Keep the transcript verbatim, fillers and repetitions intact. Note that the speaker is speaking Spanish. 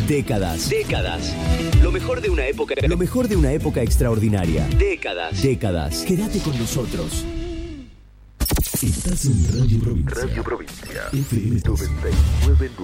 Décadas. Décadas. Lo mejor de una época. Lo mejor de una época extraordinaria. Décadas. Décadas. Quédate con nosotros. Estás en Radio Provincia. Radio Provincia. F M noventa y nueve.